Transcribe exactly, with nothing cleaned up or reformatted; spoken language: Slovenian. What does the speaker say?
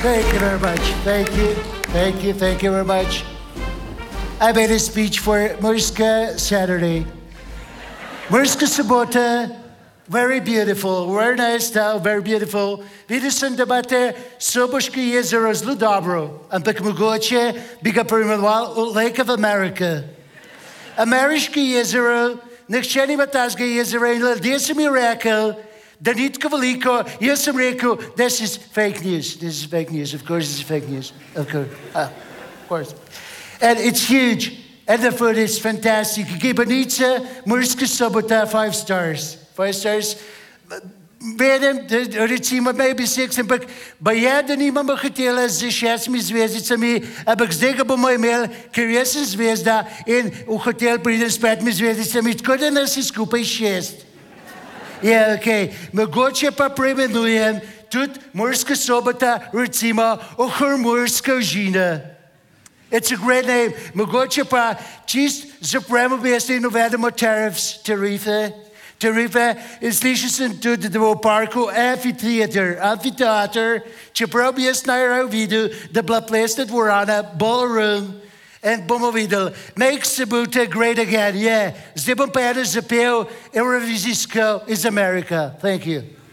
Thank you very much. Thank you. Thank you. Thank you very much. I made a speech for Murska Saturday. Murska Sobota, very beautiful. Very nice town, very beautiful. Vidím debate Soboški jezero zlu dobro, ampak mogoče bi ga poimenoval Lake of America. Ameriški jezero, nihče nima tazga jezera in ljudje so mi rekel, da ni tako veliko. Jaz sem rekel, this is fake news. This is fake news. Of course, this is fake news. Of course. Ah, of course. And it's huge. And the food is fantastic. Gibanica, Murska Sobota, five stars. Five stars. Vedem, recimo, maybe six, ampak bajada nimamo hotela z šestimi zvezdicami, ampak zdaj ga bomo imeli, ker jaz sem zvezda in v hotel pridem s petimi zvezdicami, tako da nas je skupaj šest. Ja, okej. Mogoče pa preimenujem tudi Murska Sobota, recimo, Ohormurska Užina. It's a great name. Mogoče pa čist zapremo mesta in uvedemo tariffs, tarife. Tarife, in slišal sem tudi, da bo v parku amphitheater, amphitheater, čeprav bi jaz najraje videl, da bila plesna dvorana, ballroom, in bomo videli, make Sobota great again, yeah. Zdaj bom pa eno zapel Eurovizijsko iz Amerika. Thank you.